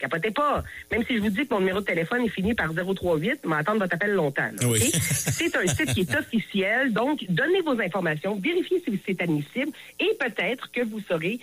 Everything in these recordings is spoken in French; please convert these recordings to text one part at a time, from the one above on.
Capotez pas. Même si je vous dis que mon numéro de téléphone est fini par 038, m'attendre votre appel longtemps. Là, oui. Okay? C'est un site qui est officiel, donc donnez vos informations, vérifiez si c'est admissible et peut-être que vous saurez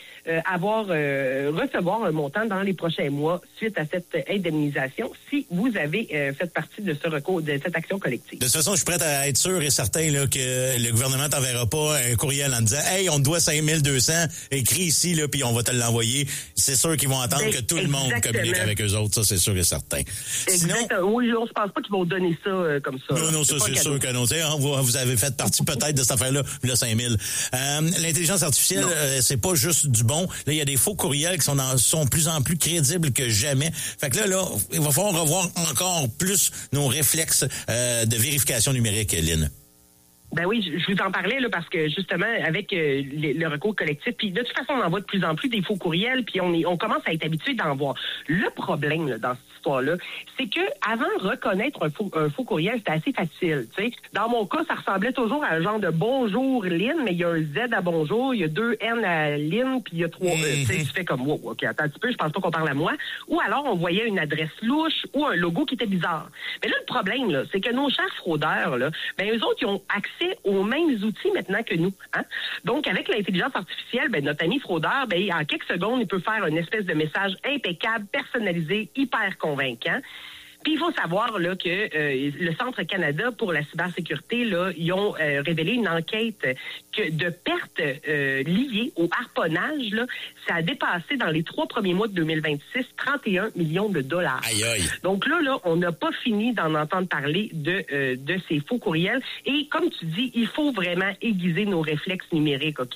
recevoir un montant dans les prochains mois suite à cette indemnisation si vous avez fait partie de ce recours, de cette action collective. De toute façon, je suis prêt à être sûr et certain là, que le gouvernement t'enverra pas un courriel en disant « Hey, on te doit 5200, écrit ici, là, puis on va te l'envoyer. » C'est sûr qu'ils vont attendre que tout le monde communique avec eux autres, ça, c'est sûr et certain. Sinon, oui, on se pense pas qu'ils vont donner ça comme ça. Non, ça, c'est sûr que non. Vous avez fait partie peut-être de cette affaire-là, le 5000. L'intelligence artificielle, c'est pas juste du bon. Là, il y a des faux courriels qui sont plus en plus crédibles que jamais. Fait que là, il va falloir revoir encore plus nos réflexes de vérification numérique, Lynn. Ben oui, je vous en parlais là parce que justement avec le recours collectif, puis de toute façon on en voit de plus en plus des faux courriels, puis on commence à être habitué d'en voir. Le problème là, dans cette histoire-là, c'est que avant reconnaître un faux courriel, c'était assez facile. Tu sais, dans mon cas, ça ressemblait toujours à un genre de bonjour Lynn, mais il y a un Z à bonjour, il y a 2 N à Lynn, puis il y a 3 E. Tu sais, tu fais comme wow, ok, attends un petit peu, je pense pas qu'on parle à moi. Ou alors on voyait une adresse louche ou un logo qui était bizarre. Mais là le problème là, c'est que nos chers fraudeurs là, ben eux autres ils ont accès aux mêmes outils maintenant que nous. Hein? Donc, avec l'intelligence artificielle, ben, notre ami fraudeur, ben, en quelques secondes, il peut faire une espèce de message impeccable, personnalisé, hyper convaincant. Puis il faut savoir là que le Centre Canada pour la cybersécurité là, ils ont révélé une enquête de pertes liées au harponnage là, ça a dépassé dans les 3 premiers mois de 2026 31 millions de dollars. Aïe aïe. Donc là on n'a pas fini d'en entendre parler de ces faux courriels et comme tu dis, il faut vraiment aiguiser nos réflexes numériques, OK?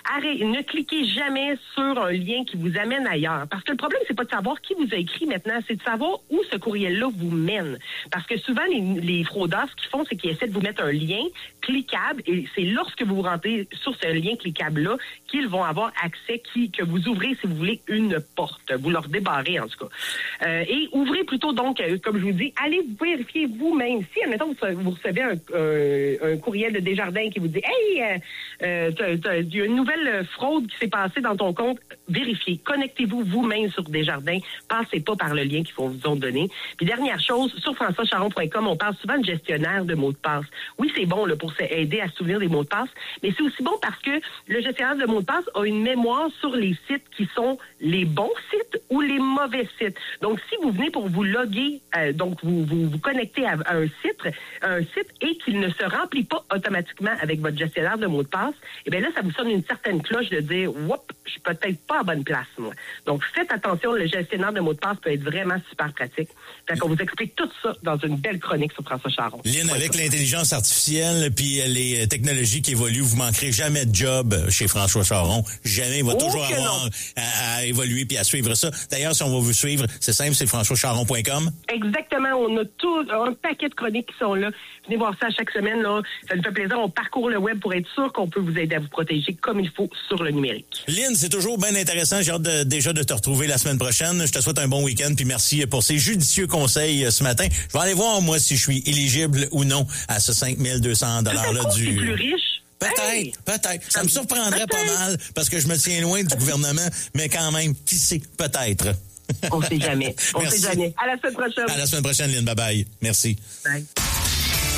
Ne cliquez jamais sur un lien qui vous amène ailleurs parce que le problème c'est pas de savoir qui vous a écrit maintenant, c'est de savoir où ce courriel-là vous mène. Parce que souvent, les fraudeurs, ce qu'ils font, c'est qu'ils essaient de vous mettre un lien cliquable et c'est lorsque vous vous rentrez sur ce lien cliquable-là qu'ils vont avoir accès, que vous ouvrez, si vous voulez, une porte. Vous leur débarrez, en tout cas. Et ouvrez plutôt, donc, comme je vous dis, allez vérifier vous-même. Si, admettons, vous recevez un courriel de Desjardins qui vous dit « Hey, il y a une nouvelle fraude qui s'est passée dans ton compte. » Vérifiez. Connectez-vous vous-même sur Desjardins. Passez pas par le lien qu'ils vous ont donné. Puis dernière chose, sur françoischaron.com, on parle souvent de gestionnaire de mots de passe. Oui, c'est bon là, pour aider à se souvenir des mots de passe, mais c'est aussi bon parce que le gestionnaire de mots de passe a une mémoire sur les sites qui sont les bons sites ou les mauvais sites. Donc, si vous venez pour vous loguer, donc vous connectez à un site et qu'il ne se remplit pas automatiquement avec votre gestionnaire de mots de passe, eh bien là, ça vous sonne une certaine cloche de dire « Oups, je suis peut-être pas à bonne place, moi. » Donc, faites attention, le gestionnaire de mots de passe peut être vraiment super pratique. Fait qu'on vous explique tout ça dans une belle chronique sur François Charon. Lynn, avec l'intelligence artificielle puis les technologies qui évoluent, vous manquerez jamais de job chez François Charon. Jamais. Il va toujours avoir à évoluer puis à suivre ça. D'ailleurs, si on va vous suivre, c'est simple, c'est françoischaron.com. Exactement. On a tout un paquet de chroniques qui sont là. Venez voir ça chaque semaine. Là. Ça nous fait plaisir. On parcourt le web pour être sûr qu'on peut vous aider à vous protéger comme il faut sur le numérique. Lynn, c'est toujours bien intéressant. J'ai hâte déjà de te retrouver la semaine prochaine. Je te souhaite un bon week-end puis merci pour ces judicieux conseils ce matin. Je vais aller voir, moi, si je suis éligible ou non à ce 5200 $-là du... plus riche. Peut-être. Ça me surprendrait pas mal parce que je me tiens loin du gouvernement, mais quand même, qui sait, peut-être. On sait jamais. À la semaine prochaine. À la semaine prochaine, Lynn. Bye-bye. Merci. Bye.